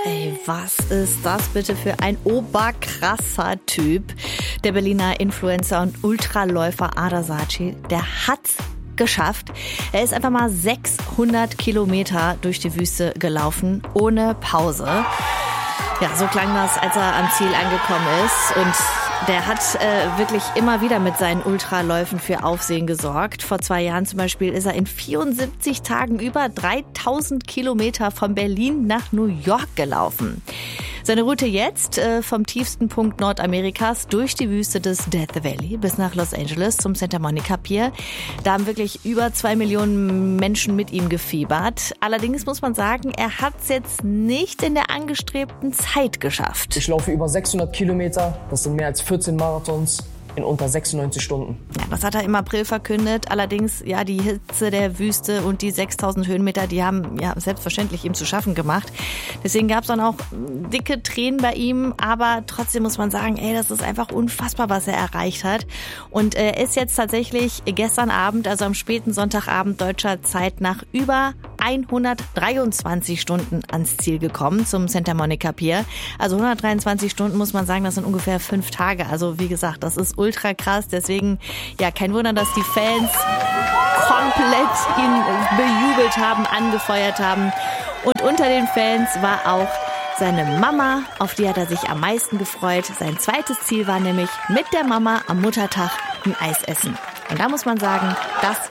Ey, was ist das bitte für ein oberkrasser Typ? Der Berliner Influencer und Ultraläufer Ada Saatchi, der hat's geschafft. Er ist einfach mal 600 Kilometer durch die Wüste gelaufen, ohne Pause. Ja, so klang das, als er am Ziel angekommen ist. Und der hat wirklich immer wieder mit seinen Ultraläufen für Aufsehen gesorgt. Vor 2 Jahren zum Beispiel ist er in 74 Tagen über 3000 Kilometer von Berlin nach New York gelaufen. Seine Route jetzt vom tiefsten Punkt Nordamerikas durch die Wüste des Death Valley bis nach Los Angeles zum Santa Monica Pier. Da haben wirklich über 2 Millionen Menschen mit ihm gefiebert. Allerdings muss man sagen, er hat es jetzt nicht in der angestrebten Zeit geschafft. Ich laufe über 600 Kilometer, das sind mehr als 14 Marathons in unter 96 Stunden. Ja, das hat er im April verkündet. Allerdings, ja, die Hitze der Wüste und die 6000 Höhenmeter, die haben ja selbstverständlich ihm zu schaffen gemacht. Deswegen gab es dann auch dicke Tränen bei ihm. Aber trotzdem muss man sagen, ey, das ist einfach unfassbar, was er erreicht hat. Und er ist jetzt tatsächlich gestern Abend, also am späten Sonntagabend deutscher Zeit, nach über 123 Stunden ans Ziel gekommen zum Santa Monica Pier. Also 123 Stunden muss man sagen, das sind ungefähr 5 Tage. Also wie gesagt, das ist ultra krass. Deswegen, ja, kein Wunder, dass die Fans komplett ihn bejubelt haben, angefeuert haben. Und unter den Fans war auch seine Mama, auf die hat er sich am meisten gefreut. Sein zweites Ziel war nämlich mit der Mama am Muttertag ein Eis essen. Und da muss man sagen, das